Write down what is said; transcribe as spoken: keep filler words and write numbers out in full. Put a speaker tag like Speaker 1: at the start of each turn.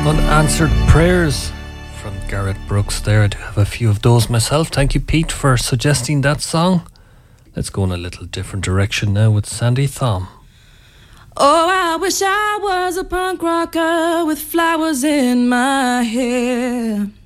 Speaker 1: Unanswered Prayers from Garrett Brooks there. I do have a few of those myself. Thank you, Pete, for suggesting that song. Let's go in a little different direction now with Sandy Thom.
Speaker 2: Oh, I wish I was a punk rocker with flowers in my hair.